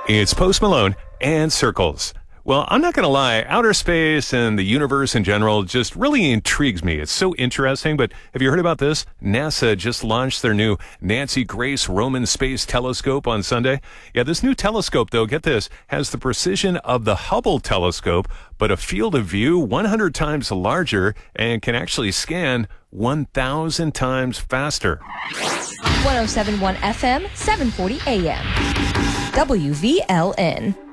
It's Post Malone and Circles. Well, I'm not going to lie, outer space and the universe in general just really intrigues me. It's so interesting, but have you heard about this? NASA just launched their new Nancy Grace Roman Space Telescope on Sunday. Yeah, this new telescope, though, get this, has the precision of the Hubble telescope, but a field of view 100 times larger and can actually scan 1,000 times faster. 107.1 FM, 740 AM. WVLN.